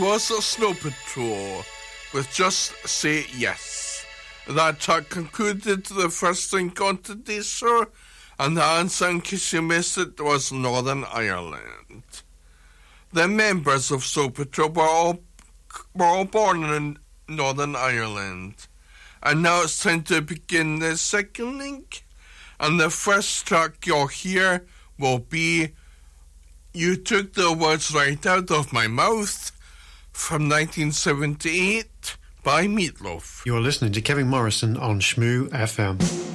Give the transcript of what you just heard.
Was a Snow Patrol with Just Say Yes. That track concluded the first link on today's show, and the answer, in case you missed it, was Northern Ireland. The members of Snow Patrol were all born in Northern Ireland. And now it's time to begin the second link, and the first track you'll hear will be You Took the Words Right Out of My Mouth from 1978 by Meatloaf. You're listening to Kevin Morrison on Shmoo FM.